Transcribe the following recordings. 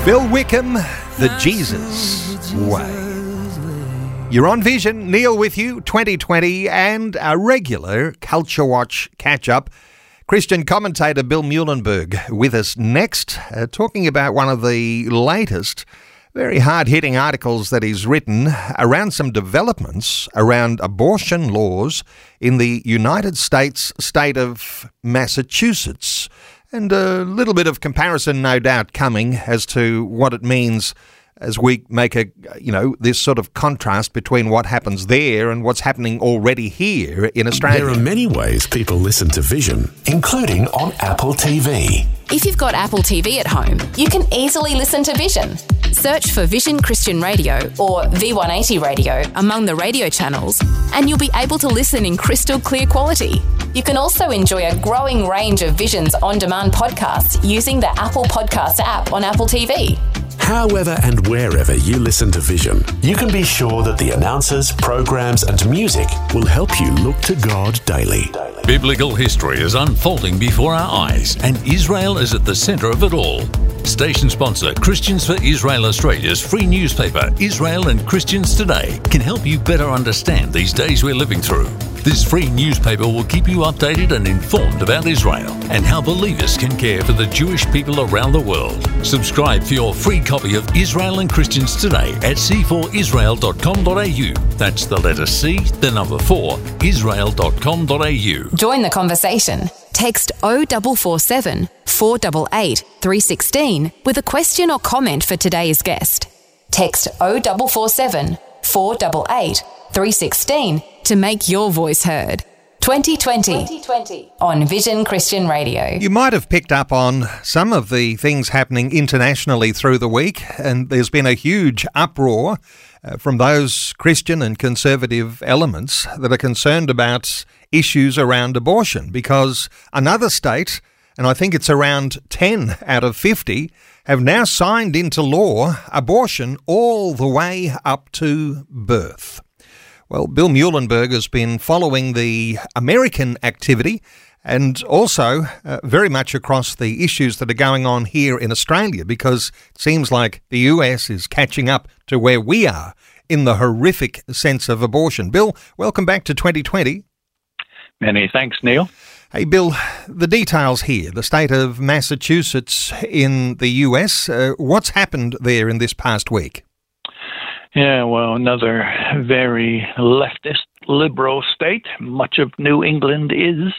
Bill Wickham, The Jesus Way. You're on Vision, Neil with you, 2020, and a regular Culture Watch catch-up. Christian commentator Bill Muehlenberg with us next, talking about one of the latest, very hard-hitting articles that he's written around some developments around abortion laws in the United States state of Massachusetts. And a little bit of comparison, no doubt, coming as to what it means as we make this sort of contrast between what happens there and what's happening already here in Australia. There are many ways people listen to Vision, including on Apple TV. If you've got Apple TV at home, you can easily listen to Vision. Search for Vision Christian Radio or V180 Radio among the radio channels, and you'll be able to listen in crystal clear quality. You can also enjoy a growing range of Vision's on-demand podcasts using the Apple Podcasts app on Apple TV. However and wherever you listen to Vision, you can be sure that the announcers, programs and music will help you look to God daily. Biblical history is unfolding before our eyes, and Israel is at the centre of it all. Station sponsor Christians for Israel Australia's free newspaper, Israel and Christians Today, can help you better understand these days we're living through. This free newspaper will keep you updated and informed about Israel and how believers can care for the Jewish people around the world. Subscribe for your free copy of Israel and Christians Today at c4israel.com.au. That's the letter C, the number 4, israel.com.au. Join the conversation. Text 0447 488 316 with a question or comment for today's guest. Text 0447 488 316 to make your voice heard. 2020 on Vision Christian Radio. You might have picked up on some of the things happening internationally through the week, and there's been a huge uproar from those Christian and conservative elements that are concerned about issues around abortion, because another state, and I think it's around 10 out of 50, have now signed into law abortion all the way up to birth. Well, Bill Muehlenberg has been following the American activity and also very much across the issues that are going on here in Australia, because it seems like the US is catching up to where we are in the horrific sense of abortion. Bill, welcome back to 2020. Many thanks, Neil. Hey, Bill, the details here, the state of Massachusetts in the US, what's happened there in this past week? Yeah, well, another very leftist, liberal state, much of New England is,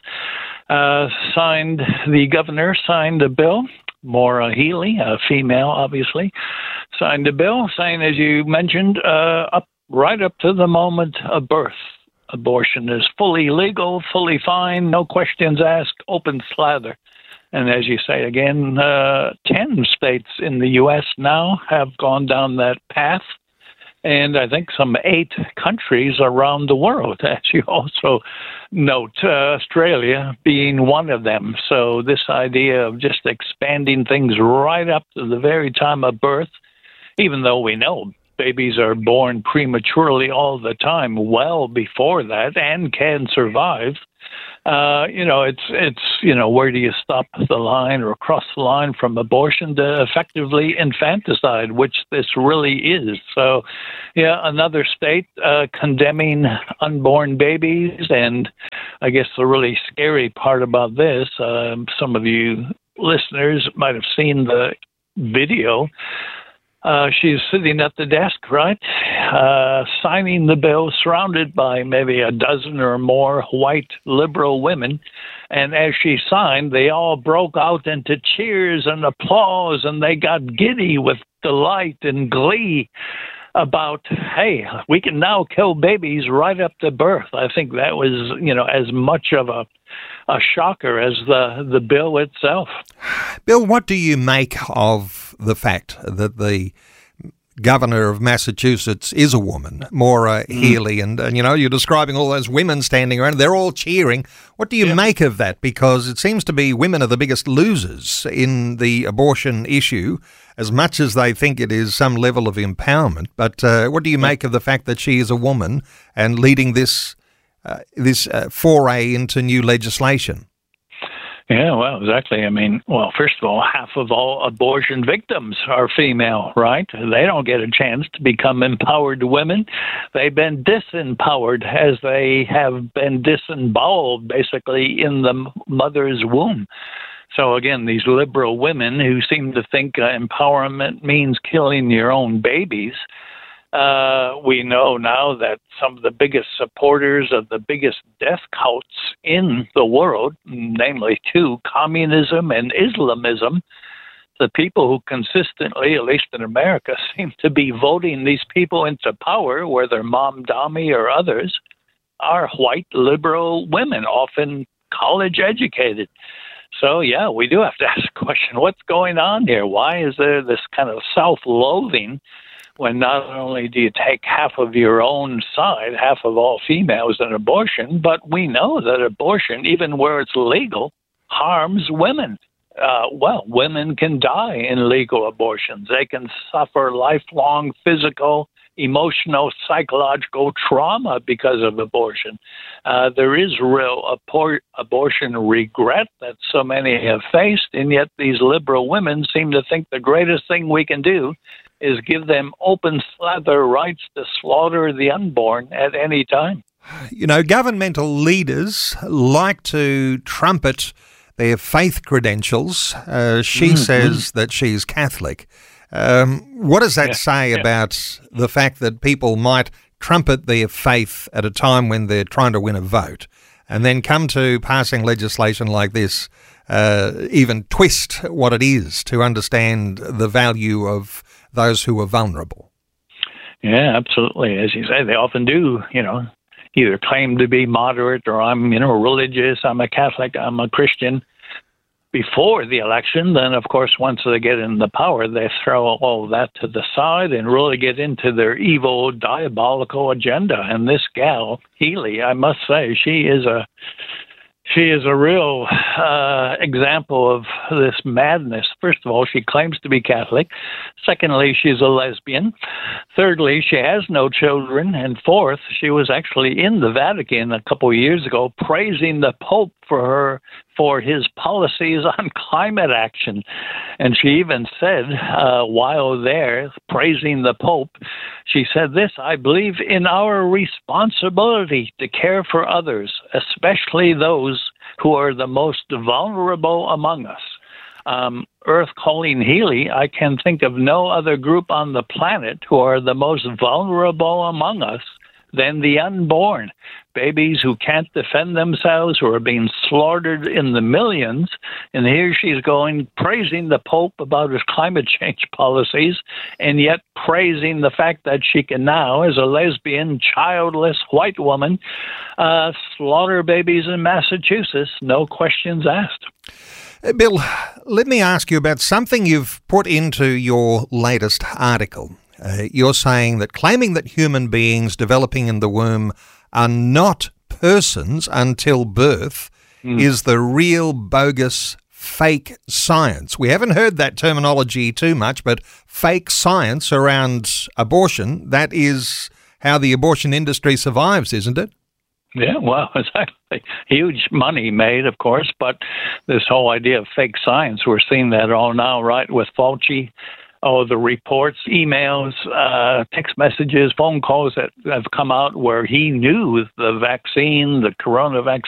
the governor signed a bill. Maura Healey, a female, obviously, signed a bill saying, as you mentioned, right up to the moment of birth. Abortion is fully legal, fully fine, no questions asked, open slather. And as you say again, 10 states in the U.S. now have gone down that path. And I think some 8 countries around the world, as you also note, Australia being one of them. So this idea of just expanding things right up to the very time of birth, even though we know babies are born prematurely all the time, well before that, and can survive. It's where do you stop the line or cross the line from abortion to effectively infanticide, which this really is. So, yeah, another state condemning unborn babies. And I guess the really scary part about this, some of you listeners might have seen the video. She's sitting at the desk, right, signing the bill, surrounded by maybe a dozen or more white liberal women. And as she signed, they all broke out into cheers and applause, and they got giddy with delight and glee about, hey, we can now kill babies right up to birth. I think that was, as much of a shocker as the bill itself. Bill, what do you make of the fact that the governor of Massachusetts is a woman, Maura Healey, and you're describing all those women standing around, they're all cheering. What do you make of that? Because it seems to be women are the biggest losers in the abortion issue, as much as they think it is some level of empowerment. But what do you make of the fact that she is a woman and leading this foray into new legislation? Yeah, well, exactly. I mean, well, first of all, half of all abortion victims are female, right? They don't get a chance to become empowered women. They've been disempowered as they have been disemboweled, basically, in the mother's womb. So again, these liberal women who seem to think empowerment means killing your own babies, we know now that some of the biggest supporters of the biggest death cults in the world, namely two, communism and Islamism, the people who consistently, at least in America, seem to be voting these people into power, whether Mamdani or others, are white liberal women, often college educated. So, yeah, we do have to ask the question, what's going on here? Why is there this kind of self-loathing when not only do you take half of your own side, half of all females in abortion, but we know that abortion, even where it's legal, harms women. Women can die in legal abortions. They can suffer lifelong physical, emotional, psychological trauma because of abortion. There is real abortion regret that so many have faced, and yet these liberal women seem to think the greatest thing we can do is give them open slather rights to slaughter the unborn at any time. You know, governmental leaders like to trumpet their faith credentials. She says that she's Catholic. What does that say about the fact that people might trumpet their faith at a time when they're trying to win a vote and then come to passing legislation like this, even twist what it is to understand the value of those who are vulnerable? Yeah, absolutely. As you say, they often do, either claim to be moderate or I'm, religious, I'm a Catholic, I'm a Christian before the election. Then, of course, once they get in the power, they throw all that to the side and really get into their evil, diabolical agenda. And this gal, Healy, I must say, she is a real example of this madness. First of all, she claims to be Catholic. Secondly, she's a lesbian. Thirdly, she has no children. And fourth, she was actually in the Vatican a couple of years ago praising the Pope for his policies on climate action. And she even said, while there, praising the Pope, she said this: "I believe in our responsibility to care for others, especially those who are the most vulnerable among us." Earth calling Healy, I can think of no other group on the planet who are the most vulnerable among us than the unborn. Babies who can't defend themselves, who are being slaughtered in the millions. And here she's going, praising the Pope about his climate change policies, and yet praising the fact that she can now, as a lesbian, childless white woman, slaughter babies in Massachusetts, no questions asked. Bill, let me ask you about something you've put into your latest article. You're saying that claiming that human beings developing in the womb are not persons until birth is the real bogus fake science. We haven't heard that terminology too much, but fake science around abortion, that is how the abortion industry survives, isn't it? Yeah, well, exactly. Huge money made, of course, but this whole idea of fake science, we're seeing that all now, right, with Fauci. Oh, the reports, emails, text messages, phone calls that have come out where he knew the vaccine, the corona vaccine,